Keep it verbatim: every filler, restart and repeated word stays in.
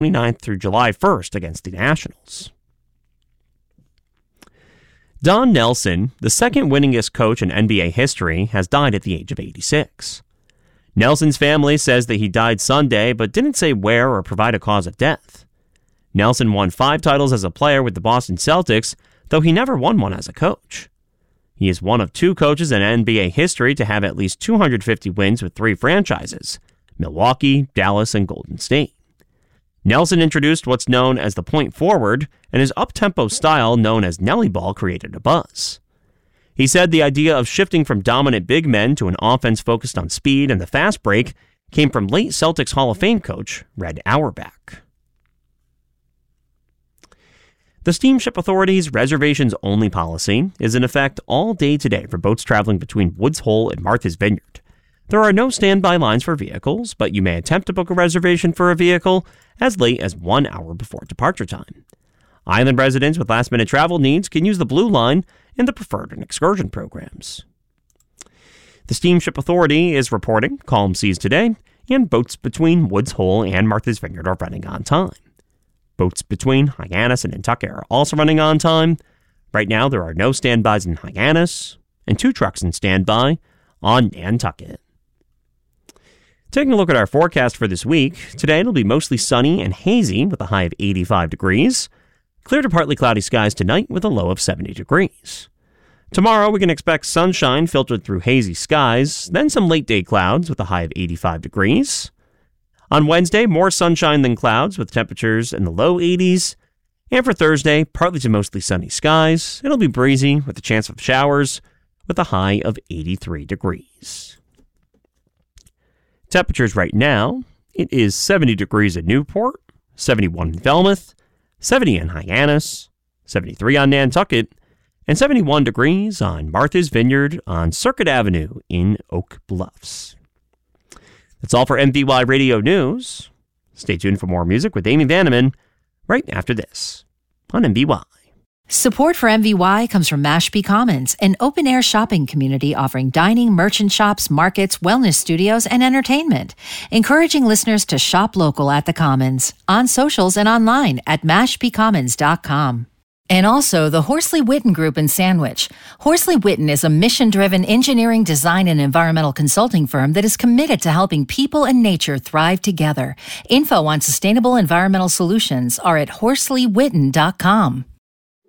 twenty-ninth through July first against the Nationals. Don Nelson, the second winningest coach in N B A history, has died at the age of eighty-six. Nelson's family says that he died Sunday, but didn't say where or provide a cause of death. Nelson won five titles as a player with the Boston Celtics, though he never won one as a coach. He is one of two coaches in N B A history to have at least two hundred fifty wins with three franchises: Milwaukee, Dallas, and Golden State. Nelson introduced what's known as the point forward, and his up-tempo style known as Nelly Ball created a buzz. He said the idea of shifting from dominant big men to an offense focused on speed and the fast break came from late Celtics Hall of Fame coach Red Auerbach. The Steamship Authority's reservations-only policy is in effect all day today for boats traveling between Woods Hole and Martha's Vineyard. There are no standby lines for vehicles, but you may attempt to book a reservation for a vehicle as late as one hour before departure time. Island residents with last-minute travel needs can use the Blue Line in the preferred and excursion programs. The Steamship Authority is reporting calm seas today, and boats between Woods Hole and Martha's Vineyard are running on time. Boats between Hyannis and Nantucket are also running on time. Right now, there are no standbys in Hyannis, and two trucks in standby on Nantucket. Taking a look at our forecast for this week, today it'll be mostly sunny and hazy with a high of eighty-five degrees. Clear to partly cloudy skies tonight with a low of seventy degrees. Tomorrow we can expect sunshine filtered through hazy skies, then some late-day clouds with a high of eighty-five degrees. On Wednesday, more sunshine than clouds with temperatures in the low eighties. And for Thursday, partly to mostly sunny skies. It'll be breezy with a chance of showers with a high of eighty-three degrees. Temperatures right now, it is seventy degrees in Newport, seventy-one in Falmouth, seventy in Hyannis, seventy-three on Nantucket, and seventy-one degrees on Martha's Vineyard on Circuit Avenue in Oak Bluffs. That's all for M V Y Radio News. Stay tuned for more music with Amy Vanneman right after this on M V Y. Support for M V Y comes from Mashpee Commons, an open-air shopping community offering dining, merchant shops, markets, wellness studios, and entertainment. Encouraging listeners to shop local at the Commons, on socials and online at mashpee commons dot com. And also the Horsley Witten Group in Sandwich. Horsley Witten is a mission-driven engineering, design, and environmental consulting firm that is committed to helping people and nature thrive together. Info on sustainable environmental solutions are at horsley witten dot com.